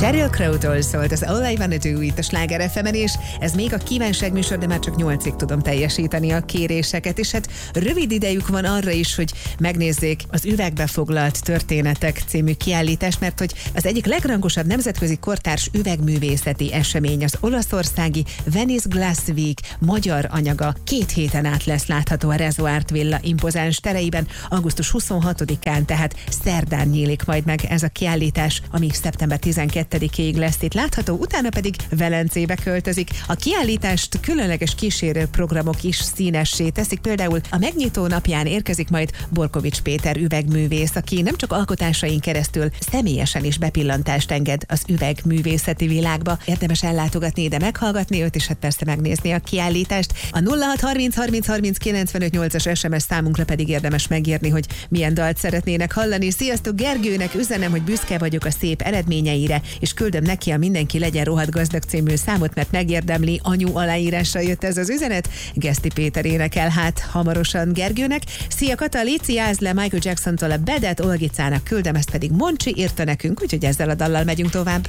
Sheryl Crow-tól szólt az All I Wanna Do itt a Sláger FM-en, és ez még a kívánság műsor, de már csak 8-ig tudom teljesíteni a kéréseket, és hát rövid idejük van arra is, hogy megnézzék az Üvegbe foglalt történetek című kiállítást, mert hogy az egyik legrangosabb nemzetközi kortárs üvegművészeti esemény, az olaszországi Venice Glass Week magyar anyaga 2 héten át lesz látható a Rezo Art Villa impozáns tereiben, augusztus 26-án, tehát szerdán nyílik majd meg ez a kiállítás, ami szeptember 12-ig lesz itt látható, utána pedig Velencébe költözik. A kiállítást különleges kísérő programok is színessé teszik, például a megnyitó napján érkezik majd Borkovics Péter üvegművész, aki nem csak alkotásain keresztül személyesen is bepillantást enged az üvegművészeti világba. Érdemes ellátogatni ide, meghallgatni őt, és hát persze megnézni a kiállítást. A 0630 30 30 95 8-as SMS számunkra pedig érdemes megírni, hogy milyen dalt szeretnének hallani. Sziasztok, Gergőnek üzenem, hogy büszke vagyok a szép eredményeire, és küldöm neki a Mindenki legyen rohadt gazdag című számot, mert megérdemli, anyu aláírással jött ez az üzenet. Geszti Péter énekel hát hamarosan Gergőnek. Szia Kata, Lici Ázle, Michael Jacksontól a Bedet, Olgicának küldöm, ezt pedig Moncsi írta nekünk, úgyhogy ezzel a dallal megyünk tovább.